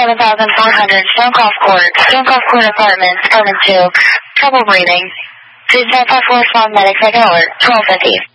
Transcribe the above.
7400 Stonecroft Court Apartments, Apartment 2. Trouble breathing. Please notify 4 respond medics. Second alert, 1250.